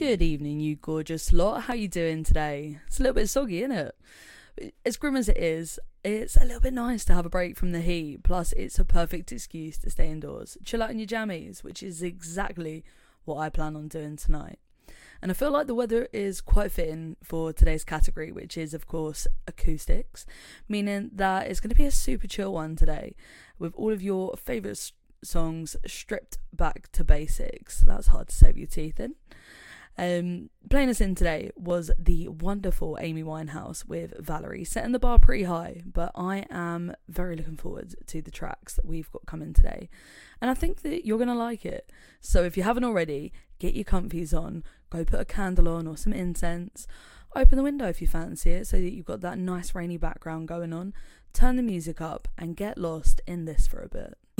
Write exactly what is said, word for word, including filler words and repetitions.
Good evening, you gorgeous lot. How you doing today? It's a little bit soggy, isn't it? As grim as it is, it's a little bit nice to have a break from the heat. Plus, it's a perfect excuse to stay indoors, chill out in your jammies, which is exactly what I plan on doing tonight. And I feel like the weather is quite fitting for today's category, which is, of course, acoustics, meaning that it's going to be a super chill one today, with all of your favourite s- songs stripped back to basics. That's hard to say with your teeth in. Um, playing us in today was the wonderful Amy Winehouse with Valerie, setting the bar pretty high, but I am very looking forward to the tracks that we've got coming today, and I think that you're going to like it. So if you haven't already, get your comfies on, go put a candle on or some incense, open the window if you fancy it so that you've got that nice rainy background going on, turn the music up and get lost in this for a bit.